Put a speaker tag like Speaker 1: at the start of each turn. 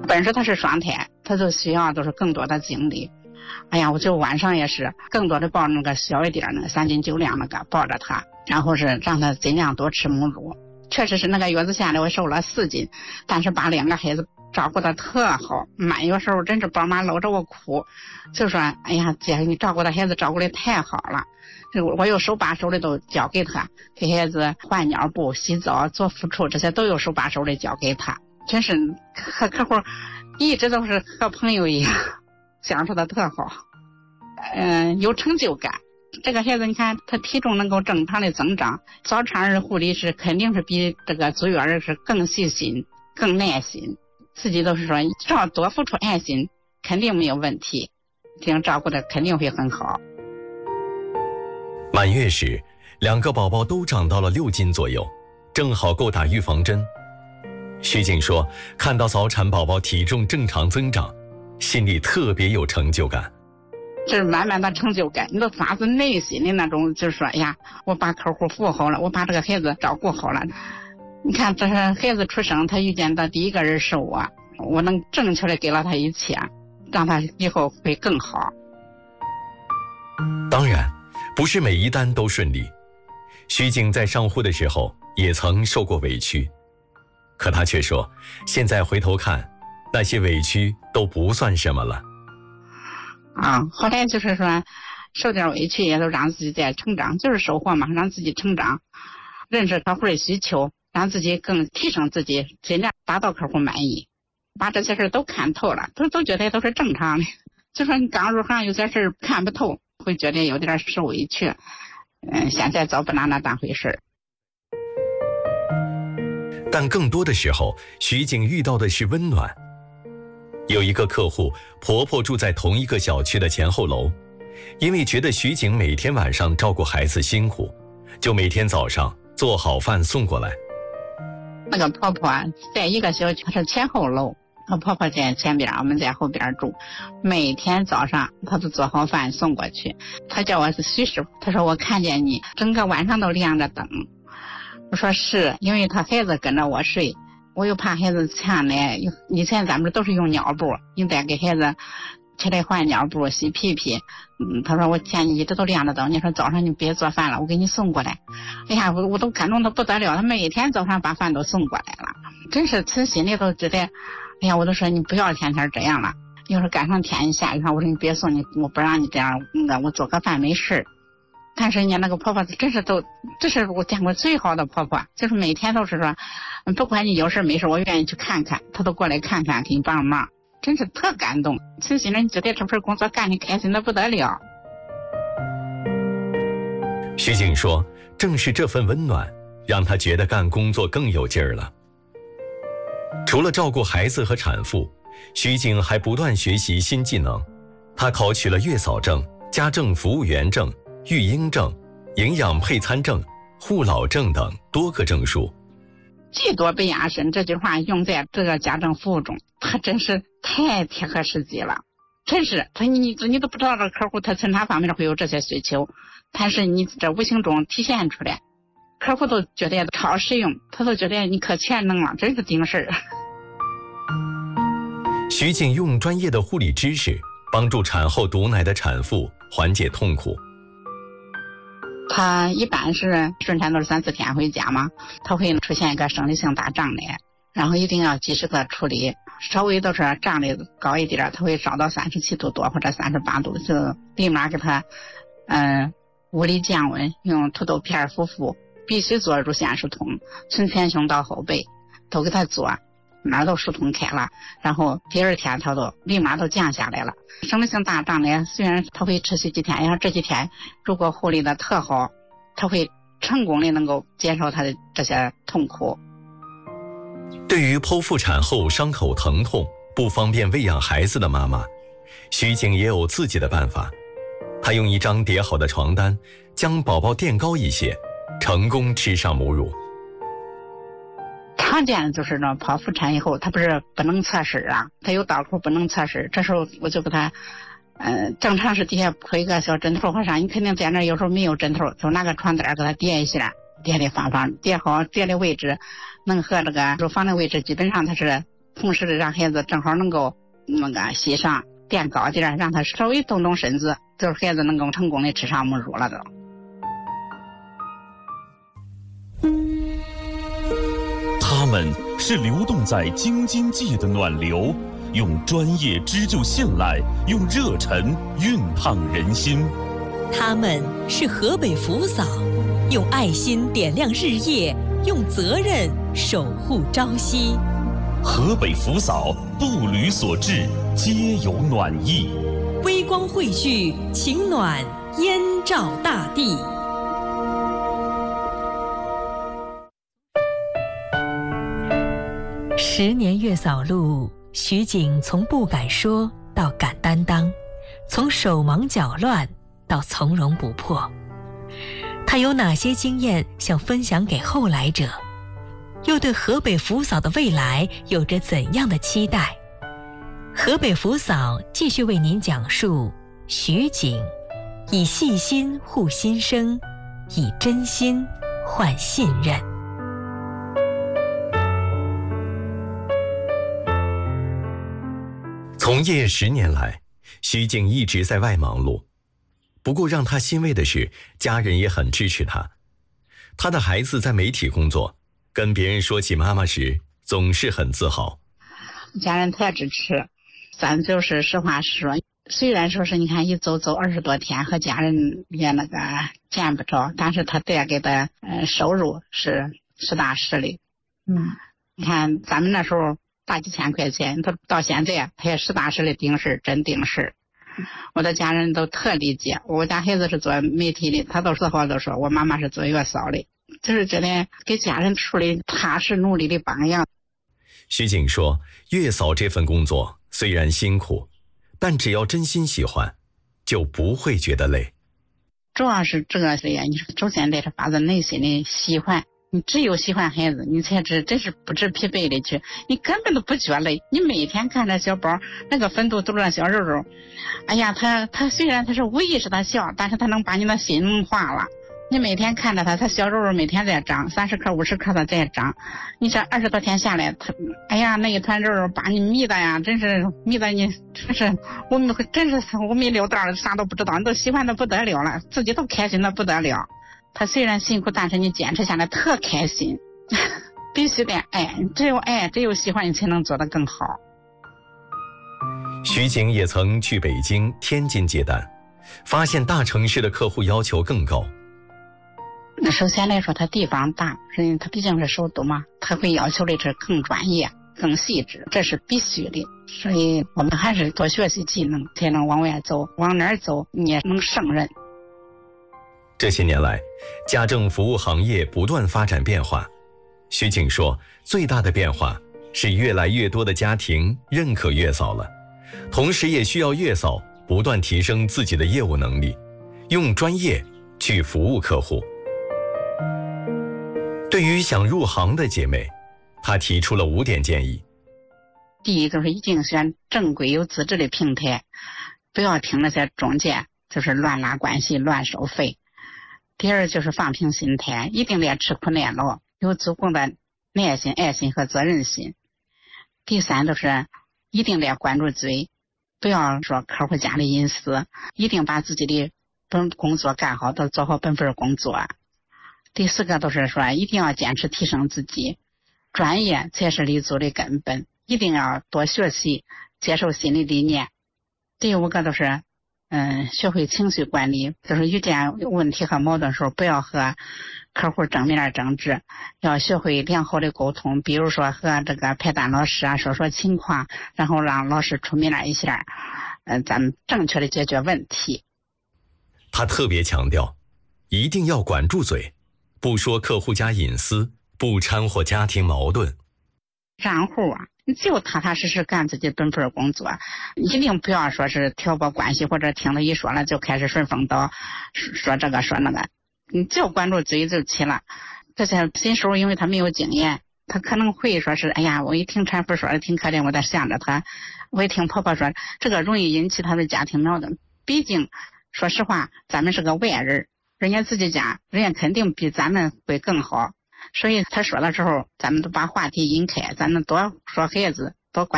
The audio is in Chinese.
Speaker 1: 本身他是双胎，他就需要都是更多的精力。哎呀，我就晚上也是更多的抱那个小一点那个3斤9两那个抱着他，然后是让他尽量多吃母乳。确实是那个月子下来我瘦了4斤，但是把2个孩子照顾得特好。满月时候真是宝妈搂着我哭，就说哎呀姐，你照顾的孩子照顾得太好了。我有手把手的都教给他，给孩子换尿布、洗澡、做抚触，这些都有手把手的教给他。真是和客户一直都是和朋友一样，相处的特好。有成就感。这个孩子你看他体重能够正常的增长，早产儿护理是肯定是比这个足月儿是更细心更耐心，自己都是说只要多付出爱心肯定没有问题，这样照顾的肯定会很好。
Speaker 2: 满月时2个宝宝都长到了6斤左右，正好够打预防针。徐静说看到早产宝宝体重正常增长，心里特别有成就感。
Speaker 1: 这是满满的成就感，你都发自内心的那种，就是说哎呀，我把客户服务好了，我把这个孩子照顾好了。你看这是孩子出生，他遇见的第一个人是我能正确的给了他一切，让他以后会更好。
Speaker 2: 当然不是每一单都顺利，徐静在上户的时候也曾受过委屈，可他却说现在回头看那些委屈都不算什么了。
Speaker 1: 后来就是说受点委屈也都让自己在成长，就是收获嘛，让自己成长，认识客户的需求，让自己更提升自己，尽量达到客户满意，把这些事都看透了，都觉得都是正常的。就说你刚入行有些事看不透，会觉得有点受委屈，现在早不拿那当回事。
Speaker 2: 但更多的时候徐静遇到的是温暖。有一个客户婆婆住在同一个小区的前后楼，因为觉得徐静每天晚上照顾孩子辛苦，就每天早上做好饭送过来。
Speaker 1: 那个婆婆在一个小区是前后楼，她婆婆在前边，我们在后边住，每天早上她都做好饭送过去。她叫我是徐师傅，她说我看见你整个晚上都亮着灯。我说是，因为她孩子跟着我睡，我又怕孩子呛来，以前咱们都是用尿布，你再给孩子起来换尿布洗屁屁。他说我见你一直都亮着灯，你说早上你别做饭了，我给你送过来。哎呀，我都感动的不得了，他每天早上把饭都送过来了，真是从心里头觉得，哎呀，我都说你不要天天这样了，要是赶上天一下雨，我说你别送你，我不让你这样，我做个饭没事。但是人家那个婆婆真是这是我见过最好的婆婆，就是每天都是说不管你有事没事，我愿意去看看，她都过来看看给你帮忙，真是特感动。从心里觉得这份工作干得开心的不得了。
Speaker 2: 徐静说正是这份温暖让她觉得干工作更有劲儿了。除了照顾孩子和产妇，徐静还不断学习新技能。她考取了月嫂证、家政服务员证、育婴证、营养配餐证、护老证等多个证书。
Speaker 1: 技多不压身，这句话用在这个家政服务中，它真是太贴合实际了。真是你都不知道这个客户他从哪方面会有这些需求，但是你这无形中体现出来，客户都觉得超实用，他都觉得你可全能了，真是顶事儿。
Speaker 2: 徐静用专业的护理知识帮助产后堵奶的产妇缓解痛苦。
Speaker 1: 他一般是顺产都是3-4天回家嘛，他会出现一个生理性大胀奶，然后一定要及时的处理，稍微都是胀的高一点，他会烧到37度多或者38度，就立马给他物理降温，用土豆片敷敷，必须做乳腺疏通，从前胸到后背都给他做，哪儿都疏通开了，然后第2天他都立马都降下来了。生理性大胀奶虽然他会持续几天，然后这几天如果护理的特好，他会成功的能够减少他的这些痛苦。
Speaker 2: 对于剖腹产后伤口疼痛不方便喂养孩子的妈妈，徐静也有自己的办法。她用一张叠好的床单将宝宝垫高一些，成功吃上母乳。
Speaker 1: 常见的就是呢，剖腹产以后他不是不能侧身啊，他有刀口不能侧身，这时候我就给他正常是底下铺一个小枕头或啥，你肯定在那有时候没有枕头，就拿个床单给他叠一下，叠的方方，叠好，叠的位置能和这个乳房的位置基本上它是同时让孩子正好能够洗上垫高点，让他稍微动动身子，就是孩子能够成功的吃上母乳了都。
Speaker 3: 他们是流动在京津冀的暖流，用专业织就线缆，用热忱熨烫人心。
Speaker 4: 他们是河北扶嫂，用爱心点亮日夜，用责任守护朝夕。
Speaker 3: 河北扶嫂，步履所至，皆有暖意。
Speaker 4: 微光汇聚，情暖燕赵大地。10年月嫂路，徐景从不敢说到敢担当，从手忙脚乱到从容不迫。他有哪些经验想分享给后来者？又对河北扶嫂的未来有着怎样的期待？河北扶嫂继续为您讲述徐景，以细心护心声，以真心换信任。
Speaker 2: 从业10年来，徐景一直在外忙碌。不过让他欣慰的是，家人也很支持他。他的孩子在媒体工作，跟别人说起妈妈时，总是很自豪。
Speaker 1: 家人特支持，咱就是实话实说。虽然说是你看一走20多天，和家人也见不着，但是他带给的收入是实打实的。你看咱们那时候大几千块钱，到现在他也实打实的顶事，真顶事。我的家人都特理解，我家孩子是做媒体的，他都说我妈妈是做月嫂的，就是觉得给家人树立踏实努力的榜样。
Speaker 2: 徐景说，月嫂这份工作虽然辛苦，但只要真心喜欢，就不会觉得累。
Speaker 1: 主要是这个呀，你首先得是发自内心的喜欢，你只有喜欢孩子，你才真是不知疲惫的去，你根本都不觉累。你每天看着小宝那个粉嘟嘟的小肉肉，哎呀，他虽然他是无意识的笑，但是他能把你的心弄化了。你每天看着他小肉肉每天在长，30克50克的在长，你这20多天下来，他哎呀那一团肉肉把你迷的呀，真是迷的你真是五迷六道，啥都不知道，你都喜欢的不得了了，自己都开心的不得了。他虽然辛苦，但是你坚持下来特开心。必须得爱，只有爱，只有喜欢，你才能做得更好。
Speaker 2: 徐景也曾去北京、天津接单，发现大城市的客户要求更高。
Speaker 1: 那首先来说，它地方大，它毕竟是首都嘛，它会要求的是更专业、更细致，这是必须的。所以我们还是多学习技能，才能往外走，往哪儿走你也能胜任。
Speaker 2: 这些年来，家政服务行业不断发展变化。徐景说，最大的变化是越来越多的家庭认可月嫂了，同时也需要月嫂不断提升自己的业务能力，用专业去服务客户。对于想入行的姐妹，她提出了5点建议。
Speaker 1: 第一，就是一定选正规有资质的平台，不要听那些中介就是乱拉关系、乱收费。第二，就是放平心态，一定得吃苦耐劳，有足够的耐心、爱心和责任心。第三，就是一定得管住嘴，不要说客户家的隐私，一定把自己的工作干好，都做好本分工作。第四个，都是说一定要坚持提升自己，专业才是立足的根本，一定要多学习，接受新的理念。第5个，都是学会情绪管理，就是遇见问题和矛盾的时候，不要和客户正面争执，要学会良好的沟通，比如说和这个派单老师说情况，然后让老师出面一下，咱们正确的解决问题。
Speaker 2: 他特别强调，一定要管住嘴，不说客户家隐私，不掺和家庭矛盾。
Speaker 1: 账户你就踏踏实实干自己本分工作，一定不要说是挑拨关系，或者听他一说了就开始顺风倒，说这个说那个，你就管住嘴就起了。这些新手因为他没有经验，他可能会说是哎呀，我一听产妇说的挺可怜，我得向着他，我一听婆婆说，这个容易引起他的家庭矛盾。毕竟说实话，咱们是个外人，人家自己家人家肯定比咱们会更好，所以他说的时候咱们都把话题引开，咱们多说孩子， 多关